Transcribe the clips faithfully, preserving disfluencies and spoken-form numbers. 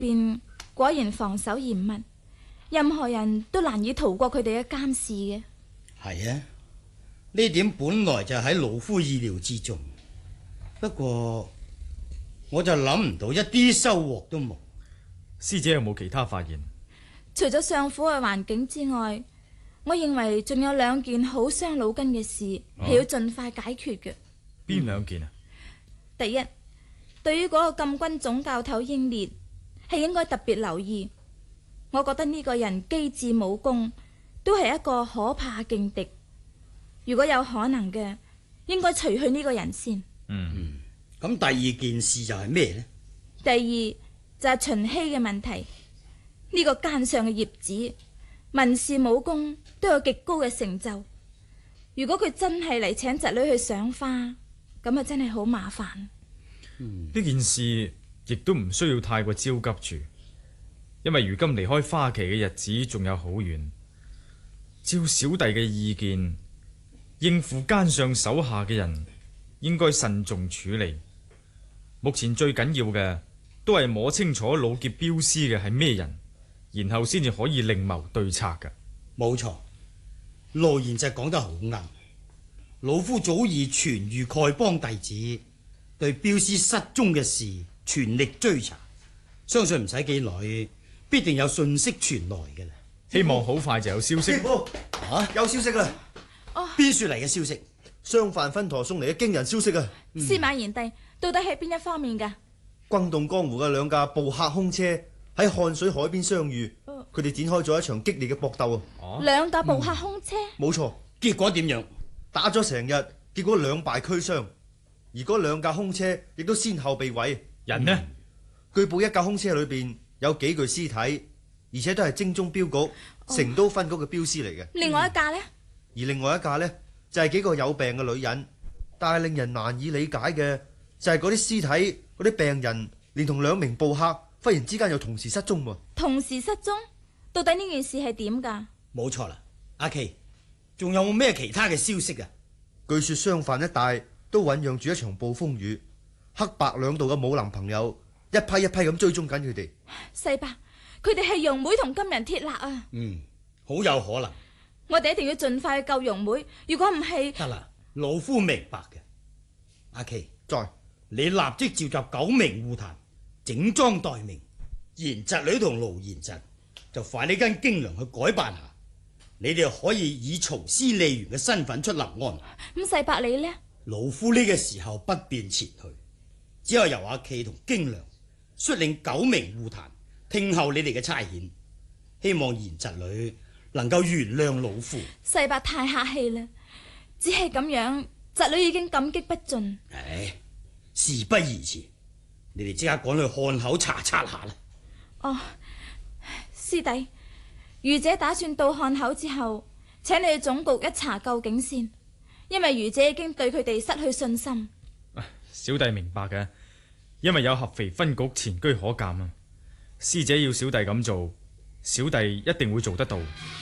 邊果然防守嚴密，任何人都難以逃過佢哋嘅監視嘅。 係啊，呢點本來就喺老夫意料之中，不過我就諗唔到一啲收穫都冇。 師姐有冇其他發現？ 除咗相府嘅環境之外，我認為仲有兩件好傷腦筋嘅事係要盡快解決嘅。 邊兩件啊？ 第一，對於嗰個禁軍總教頭英烈，係應該特別留意。我覺得呢個人機智武功都係一個可怕勁敵，如果有可能嘅，應該除去呢個人先。 嗯， 咁第二件事就係咩呢？ 第二就係秦曦嘅問題。呢個奸相嘅葉子，文士武功都有極高嘅成就。如果佢真係嚟請侄女去賞花，咁啊真係好麻煩。 呢、嗯、件事亦都唔需要太過焦急住，因為如今離開花期嘅日子仲有好遠。照小弟嘅意見，應付奸相手下嘅人，應該慎重處理。目前最緊要嘅都係摸清楚老劫鏢師嘅係咩人，然後先至可以另謀對策㗎。 冇錯，羅賢就講得好啱。老夫早已傳諭丐幫弟子，對鏢師失蹤嘅事全力追查，相信唔使幾耐，必定有信息傳來嘅啦。 希望好快就有消息。 啊，有消息啦！ 哦， 邊處嚟嘅消息？ 商販分舵送嚟嘅驚人消息啊！ 嗯、司馬賢弟到底係邊一方面㗎？ 轟動江湖嘅兩架捕客空車喺漢水海邊相遇，佢哋、哦、展開咗一場激烈嘅搏鬥啊！ 兩架捕客空車？ 冇錯、嗯， 結果點樣？ 打咗成日，結果兩敗俱傷，而嗰兩架空車亦都先後被毀。 人呢？ 據報一架空車裏邊有幾具屍體，而且都係精忠鏢局、哦、成都分局嘅鏢師嚟嘅。 另外一架呢？ 而另外一架呢，就係、是、幾個有病嘅女人，但係令人難以理解嘅就係嗰啲屍體、嗰啲病人，連同兩名捕客忽然之間又同時失蹤喎。 同時失蹤？到底呢件事係點㗎？ 冇錯啦，阿琪，仲有冇咩其他嘅消息啊？ 據說商販一帶都醞釀住一場暴風雨，黑白兩道嘅武林朋友一批一批咁追蹤緊佢哋。 世伯，佢哋係容妹同金人鐵勒啊！ 嗯，好有可能。 我哋一定要盡快去救容妹，如果唔係， 得啦，老夫明白嘅。阿琪， 在你立即召集九名護壇，整裝待命，賢侄女同盧賢侄就快呢間京糧去改辦下。你哋可以以曹司吏員嘅身份出臨安。 咁世伯你呢？ 老夫呢個時候不便前去，只有由阿琪同京糧率領九名護壇聽候你哋嘅差遣。希望賢侄女能夠原諒老夫。 世伯太客氣啦，只係咁樣，侄女已經感激不盡。 唉，事不宜遲，你哋即刻趕去漢口查察下啦。 哦，師弟。余姐打算到漢口之後，請你去總局一查究竟先，因為余姐已經對佢哋失去信心。 小弟明白嘅，因為有合肥分局前車可鑑啊。師姐要小弟咁做，小弟一定會做得到。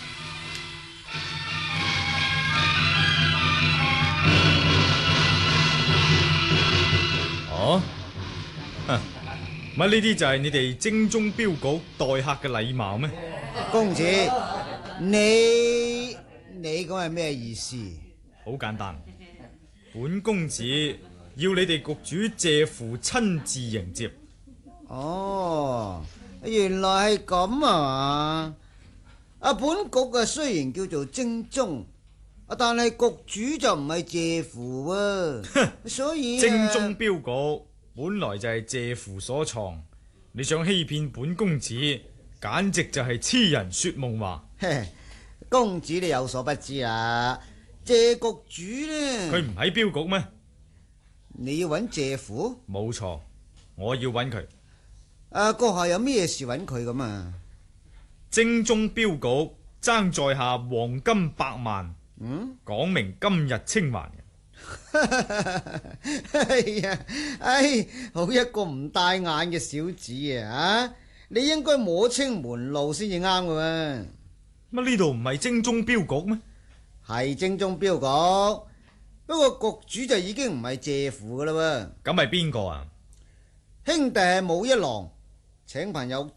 哦，乜呢啲就係你哋精忠鏢局待客嘅禮貌咩？ 公子，你你講係咩意思？ 好簡單，本公子要你哋局主謝父親自迎接。 哦，原來係咁啊嘛！啊，本局啊雖然叫做精忠，啊但係局主就唔係謝父啊，所以、啊、 精忠鏢局本來就係謝父所創，你想欺騙本公子，簡直就係痴人說夢話。 公子你有所不知啊，謝局主呢？ 佢唔喺鏢局咩？ 你要揾謝父？ 冇錯，我要揾佢。 啊，閣下有咩事揾佢咁啊？ 精忠鏢局爭在下黃金百萬，嗯，講明今日清還嘅。 哎呀，哎，好一個唔帶眼嘅小子啊！啊，你應該摸清門路先至啱嘅。 乜呢度唔係精忠鏢局咩？ 係精忠鏢局，不過局主就已經唔係謝父噶啦喎。 咁係邊個啊？ 兄弟係武一郎， 請朋友